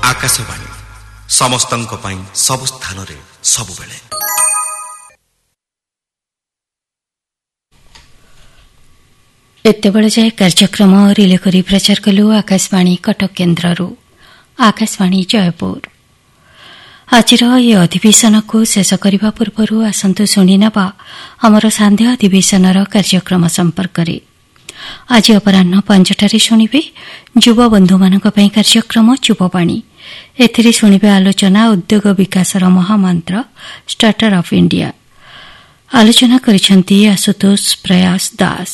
आकाशवाणी समस्तंक पई सब स्थान रे सब बेले। एतेबेले जाए कार्यक्रम रिले करी प्रचार कलु आकाशवाणी कटक केन्द्ररू। आकाशवाणी जयपुर आज ये अधिवेशन को शेष करने पूर्व आसतु शुणिना आमर सांध्य अधिवेशन कार्यक्रम संपर्क में। आज अपराह 5टारे शुणे युव बंधु मान कार्यक्रम युववाणी। एथिरे शुणिबे आलोचना उद्योग विकासर महामंत्र स्टार्टर ऑफ इंडिया। आलोचना करिसेंती आशुतोष प्रयास दास।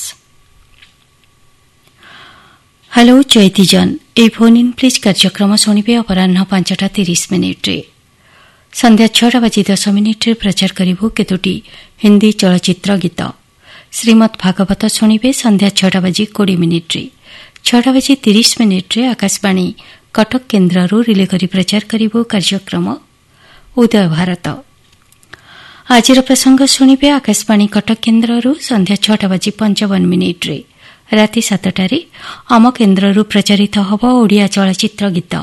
Hello चैतीजन A phone in please कार्यक्रम शुणे अपराह 5:30 संध्या 6:10 प्रचार करिबो केतोटी हिंदी चलचित्र गीत। श्रीमद भागवत शुणे संध्या 6:20 6:30 आकाशवाणी कटक केन्द्ररू रिले करी प्रचार करिबो कार्यक्रम उदय भारत। आजिर प्रसंग शुणे आकाशवाणी कटक केन्द्ररू संध्या 6:55 राति 7टारे आम केन्द्ररू प्रचारित हब ओडिया चलचित्र गीत।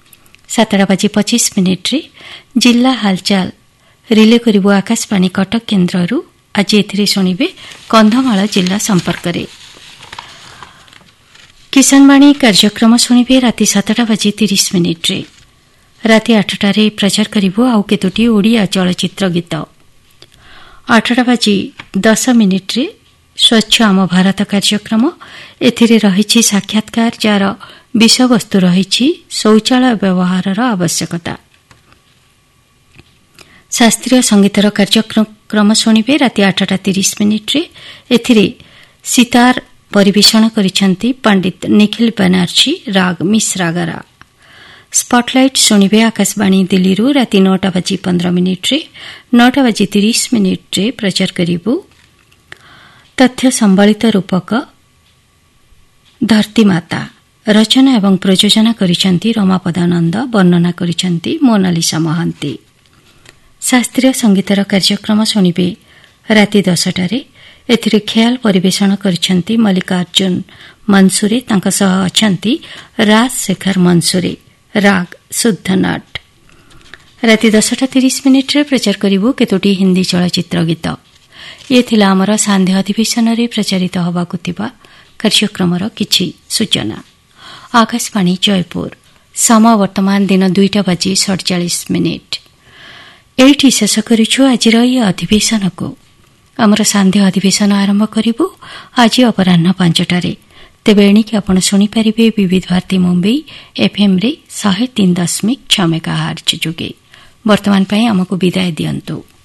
7:25 जिला हालचाल रिले करिबो आकाशवाणी कटक केन्द्ररू। आज एथिरे शुणिबे कंधमाल जिला संपर्क में। किसानवाणी कार्यक्रम शुणिबे राति 7:30 राति 8टारे प्रचार करिबो आउ केतोटी ओडिया चलचित्र गीत। 8:10 स्वच्छ आम भारत कार्यक्रम। एथिरे रहिछि साक्षात्कार जार विषयवस्तु रहिछि शौचालय व्यवहारर आवश्यकता। शास्त्रीय संगीतर कार्यक्रम शुणिबे राति 8:30 एथिरे सितार परिवेषण करिसेंती पंडित निखिल बनर्जी राग मिश्रागरा। स्पॉटलाइट शुणिबे आकाशवाणी दिल्लीरू राति 9:15 9:30 प्रचार करिबो तथ्य संबलित रूपक धरती माता। रचना एवं प्रयोजना करिसेंती रमापदानंद। वर्णना करिसेंती मोनालिसा महांती। शास्त्रीय संगीतर कार्यक्रम शुणिबे राति 10टारे एथिरे ख्याल परिवेषण करिसेंती मल्लिकार्जुन मंसूरे। तांका सह अछंती राजशेखर मंसूरे राग शुद्ध नट। राति 10:30 प्रचार करिबो केतोटी हिंदी चलचित्र गीत। ये थिला आमर सांध्य अधिवेशन रे प्रचारित हबाकु थिबा कार्यक्रमर किछि सूचना। आकाशवाणी जयपुर समय वर्तमान दिन 2:47 एठी शेष करिछु आजिर ये अधिवेशन को। आमर सांध्य अधिवेशन आरंभ करिबो आज अपराह 5टारे। तेबे एणिके आपण शुणी पारिबे विविध भारती मुंबई एफएम रे 103.6 मेगाहर्ट्ज जोगे। वर्तमान पई हमकु विदाय दियंतु।